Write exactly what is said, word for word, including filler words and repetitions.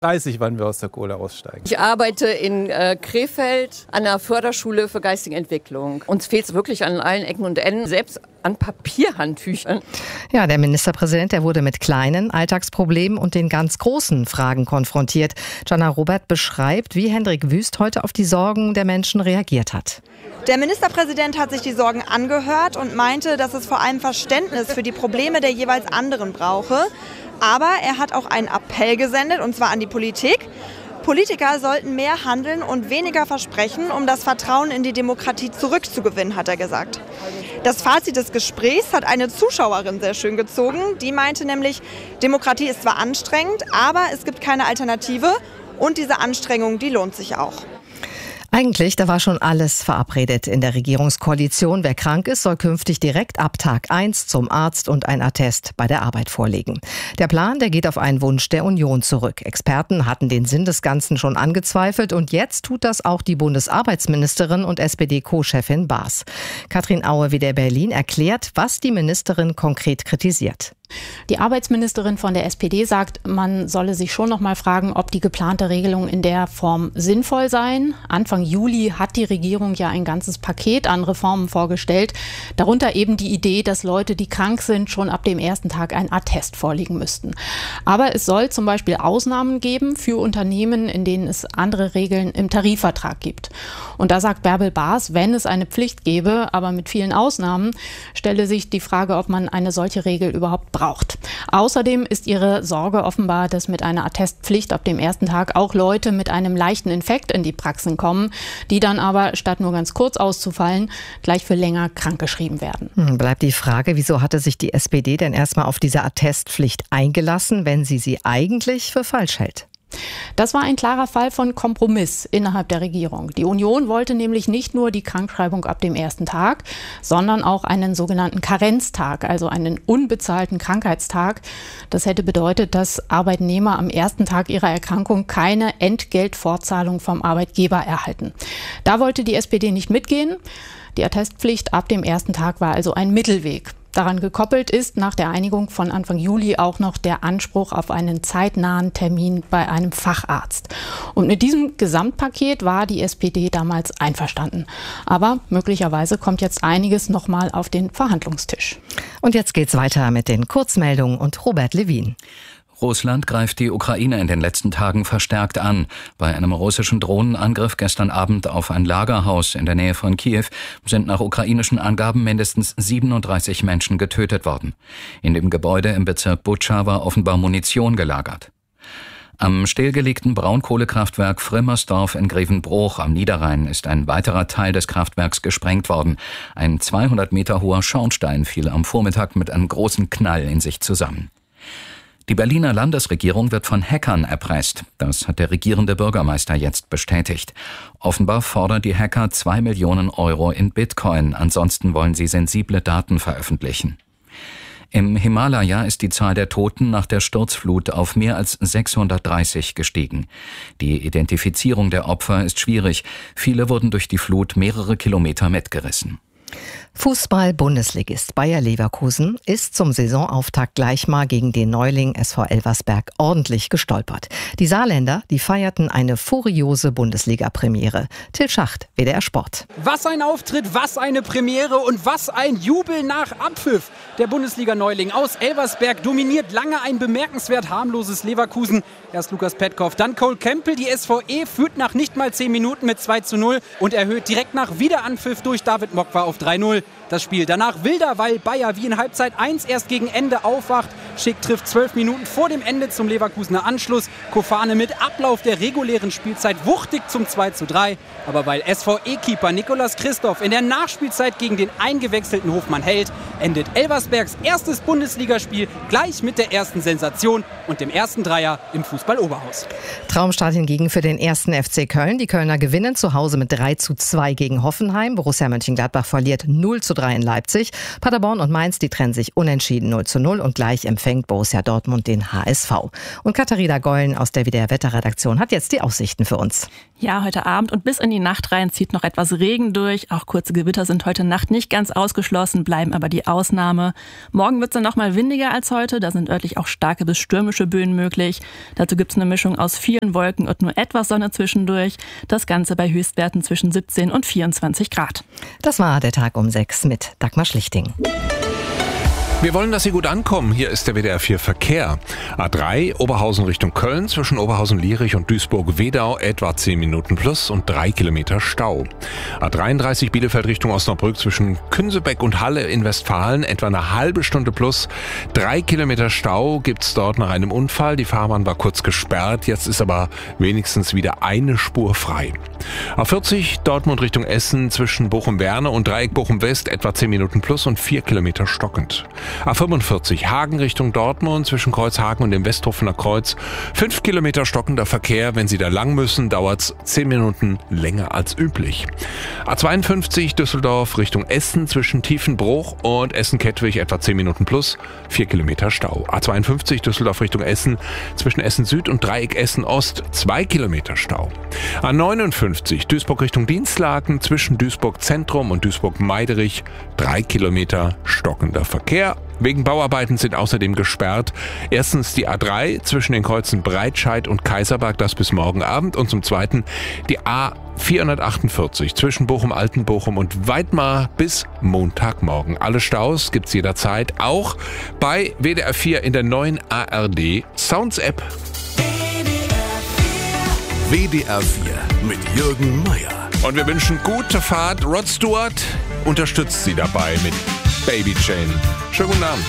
dreißig, wann wir aus der Kohle aussteigen. Ich arbeite in äh, Krefeld an der Förderschule für geistige Entwicklung. Uns fehlt es wirklich an allen Ecken und Enden, selbst an Papierhandtüchern. Ja, der Ministerpräsident, der wurde mit kleinen Alltagsproblemen und den ganz großen Fragen konfrontiert. Jana Robert beschreibt, wie Hendrik Wüst heute auf die Sorgen der Menschen reagiert hat. Der Ministerpräsident hat sich die Sorgen angehört und meinte, dass es vor allem Verständnis für die Probleme der jeweils anderen brauche. Aber er hat auch einen Appell gesendet, und zwar an die Politik. Politiker sollten mehr handeln und weniger versprechen, um das Vertrauen in die Demokratie zurückzugewinnen, hat er gesagt. Das Fazit des Gesprächs hat eine Zuschauerin sehr schön gezogen. Die meinte nämlich, Demokratie ist zwar anstrengend, aber es gibt keine Alternative und diese Anstrengung, die lohnt sich auch. Eigentlich, da war schon alles verabredet in der Regierungskoalition. Wer krank ist, soll künftig direkt ab Tag eins zum Arzt und ein Attest bei der Arbeit vorlegen. Der Plan, der geht auf einen Wunsch der Union zurück. Experten hatten den Sinn des Ganzen schon angezweifelt und jetzt tut das auch die Bundesarbeitsministerin und S P D-Co-Chefin Baas. Katrin Aue W D R Berlin erklärt, was die Ministerin konkret kritisiert. Die Arbeitsministerin von der S P D sagt, man solle sich schon noch mal fragen, ob die geplante Regelung in der Form sinnvoll seien. Anfang Juli hat die Regierung ja ein ganzes Paket an Reformen vorgestellt. Darunter eben die Idee, dass Leute, die krank sind, schon ab dem ersten Tag ein Attest vorlegen müssten. Aber es soll zum Beispiel Ausnahmen geben für Unternehmen, in denen es andere Regeln im Tarifvertrag gibt. Und da sagt Bärbel Baas, wenn es eine Pflicht gäbe, aber mit vielen Ausnahmen, stelle sich die Frage, ob man eine solche Regel überhaupt braucht. braucht. Außerdem ist ihre Sorge offenbar, dass mit einer Attestpflicht ab dem ersten Tag auch Leute mit einem leichten Infekt in die Praxen kommen, die dann aber statt nur ganz kurz auszufallen, gleich für länger krankgeschrieben werden. Hm, bleibt die Frage, wieso hatte sich die S P D denn erstmal auf diese Attestpflicht eingelassen, wenn sie sie eigentlich für falsch hält? Das war ein klarer Fall von Kompromiss innerhalb der Regierung. Die Union wollte nämlich nicht nur die Krankschreibung ab dem ersten Tag, sondern auch einen sogenannten Karenztag, also einen unbezahlten Krankheitstag. Das hätte bedeutet, dass Arbeitnehmer am ersten Tag ihrer Erkrankung keine Entgeltfortzahlung vom Arbeitgeber erhalten. Da wollte die S P D nicht mitgehen. Die Attestpflicht ab dem ersten Tag war also ein Mittelweg. Daran gekoppelt ist nach der Einigung von Anfang Juli auch noch der Anspruch auf einen zeitnahen Termin bei einem Facharzt. Und mit diesem Gesamtpaket war die S P D damals einverstanden. Aber möglicherweise kommt jetzt einiges nochmal auf den Verhandlungstisch. Und jetzt geht's weiter mit den Kurzmeldungen und Robert Lewin. Russland greift die Ukraine in den letzten Tagen verstärkt an. Bei einem russischen Drohnenangriff gestern Abend auf ein Lagerhaus in der Nähe von Kiew sind nach ukrainischen Angaben mindestens siebenunddreißig Menschen getötet worden. In dem Gebäude im Bezirk Butscha war offenbar Munition gelagert. Am stillgelegten Braunkohlekraftwerk Frimmersdorf in Grevenbroich am Niederrhein ist ein weiterer Teil des Kraftwerks gesprengt worden. Ein zweihundert Meter hoher Schornstein fiel am Vormittag mit einem großen Knall in sich zusammen. Die Berliner Landesregierung wird von Hackern erpresst. Das hat der regierende Bürgermeister jetzt bestätigt. Offenbar fordern die Hacker zwei Millionen Euro in Bitcoin. Ansonsten wollen sie sensible Daten veröffentlichen. Im Himalaya ist die Zahl der Toten nach der Sturzflut auf mehr als sechshundertdreißig gestiegen. Die Identifizierung der Opfer ist schwierig. Viele wurden durch die Flut mehrere Kilometer mitgerissen. Fußball-Bundesligist Bayer Leverkusen ist zum Saisonauftakt gleich mal gegen den Neuling S V Elversberg ordentlich gestolpert. Die Saarländer, die feierten eine furiose Bundesliga-Premiere. Till Schacht, W D R Sport. Was ein Auftritt, was eine Premiere und was ein Jubel nach Abpfiff. Der Bundesliga-Neuling aus Elversberg dominiert lange ein bemerkenswert harmloses Leverkusen. Erst Lukas Petkov, dann Cole Campbell. Die S V E führt nach nicht mal zehn Minuten mit zwei zu null und erhöht direkt nach Wiederanpfiff durch David Mokwa auf drei null. Das Spiel danach wilder, weil Bayer wie in Halbzeit eins erst gegen Ende aufwacht. Schick trifft zwölf Minuten vor dem Ende zum Leverkusener Anschluss. Kofane mit Ablauf der regulären Spielzeit wuchtig zum zwei zu drei. Aber weil S V E-Keeper Nicolas Christoph in der Nachspielzeit gegen den eingewechselten Hofmann hält, endet Elversbergs erstes Bundesligaspiel gleich mit der ersten Sensation und dem ersten Dreier im Fußball-Oberhaus. Traumstart hingegen für den ersten F C Köln. Die Kölner gewinnen zu Hause mit drei zu zwei gegen Hoffenheim. Borussia Mönchengladbach verliert null zu drei in Leipzig. Paderborn und Mainz, die trennen sich unentschieden null zu null und gleich im empfängt Borussia Dortmund den H S V. Und Katharina Gollen aus der W D R-Wetterredaktion hat jetzt die Aussichten für uns. Ja, heute Abend und bis in die Nacht rein zieht noch etwas Regen durch. Auch kurze Gewitter sind heute Nacht nicht ganz ausgeschlossen, bleiben aber die Ausnahme. Morgen wird es dann noch mal windiger als heute. Da sind örtlich auch starke bis stürmische Böen möglich. Dazu gibt es eine Mischung aus vielen Wolken und nur etwas Sonne zwischendurch. Das Ganze bei Höchstwerten zwischen siebzehn und vierundzwanzig Grad. Das war der Tag um sechs mit Dagmar Schlichting. Wir wollen, dass Sie gut ankommen. Hier ist der W D R vier Verkehr. A drei, Oberhausen Richtung Köln, zwischen Oberhausen-Lierich und Duisburg-Wedau etwa zehn Minuten plus und drei Kilometer Stau. A dreiunddreißig, Bielefeld Richtung Osnabrück, zwischen Künsebeck und Halle in Westfalen etwa eine halbe Stunde plus. Drei Kilometer Stau gibt's dort nach einem Unfall. Die Fahrbahn war kurz gesperrt, jetzt ist aber wenigstens wieder eine Spur frei. A vierzig, Dortmund Richtung Essen, zwischen Bochum-Werne und Dreieck Bochum-West etwa zehn Minuten plus und vier Kilometer stockend. A fünfundvierzig, Hagen Richtung Dortmund, zwischen Kreuzhagen und dem Westhofener Kreuz. Fünf Kilometer stockender Verkehr. Wenn Sie da lang müssen, dauert's zehn Minuten länger als üblich. A zweiundfünfzig, Düsseldorf Richtung Essen, zwischen Tiefenbruch und Essen-Kettwig etwa zehn Minuten plus, vier Kilometer Stau. A zweiundfünfzig, Düsseldorf Richtung Essen, zwischen Essen Süd und Dreieck Essen Ost, zwei Kilometer Stau. A neunundfünfzig, Duisburg Richtung Dienstlaken, zwischen Duisburg Zentrum und Duisburg Meiderich, drei Kilometer stockender Verkehr. Wegen Bauarbeiten sind außerdem gesperrt. Erstens die A drei zwischen den Kreuzen Breitscheid und Kaiserberg, das bis morgen Abend. Und zum Zweiten die A vierhundertachtundvierzig zwischen Bochum-Altenbochum und Weidmar bis Montagmorgen. Alle Staus gibt's jederzeit, auch bei W D R vier in der neuen A R D Sounds App. W D R vier mit Jürgen Meier. Und wir wünschen gute Fahrt. Rod Stewart unterstützt Sie dabei mit Baby Chain. Schönen guten Abend.